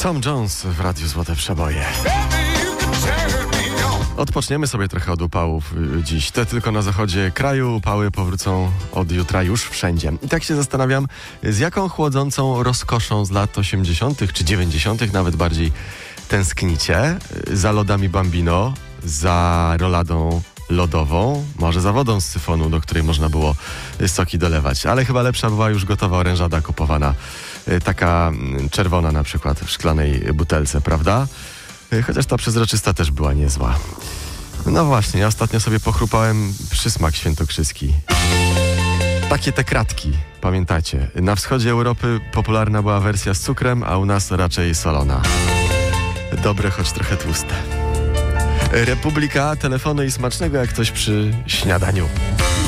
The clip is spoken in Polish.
Tom Jones w Radiu Złote Przeboje. Odpoczniemy sobie trochę od upałów dziś. Te tylko na zachodzie kraju, upały powrócą od jutra już wszędzie. I tak się zastanawiam, z jaką chłodzącą rozkoszą z lat 80. czy 90. nawet bardziej tęsknicie. Za lodami Bambino, za roladą lodową, może za wodą z syfonu, do której można było soki dolewać. Ale chyba lepsza była już gotowa orężada kupowana. Taka czerwona na przykład w szklanej butelce, prawda? Chociaż ta przezroczysta też była niezła. No właśnie, ja ostatnio sobie pochrupałem przysmak świętokrzyski. Takie te kratki, pamiętacie? Na wschodzie Europy popularna była wersja z cukrem, a u nas raczej solona. Dobre, choć trochę tłuste. Republika, telefony i smacznego jak coś przy śniadaniu.